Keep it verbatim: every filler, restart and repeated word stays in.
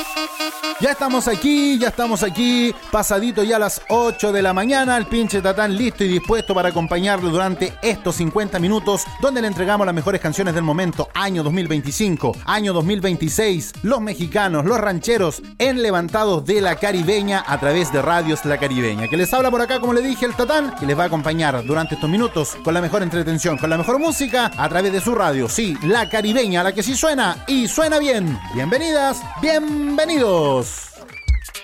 Ya estamos aquí, ya estamos aquí, pasadito ya a las ocho de la mañana, el pinche Tatán listo y dispuesto para acompañarlo durante estos cincuenta minutos, donde le entregamos las mejores canciones del momento, año dos mil veinticinco, año dos mil veintiséis, los mexicanos, los rancheros, en Levantados de la Caribeña a través de Radios La Caribeña. Que les habla por acá, como le dije, el Tatán, que les va a acompañar durante estos minutos con la mejor entretención, con la mejor música, a través de su radio, sí, La Caribeña, la que sí suena y suena bien. Bienvenidas, bienvenidos.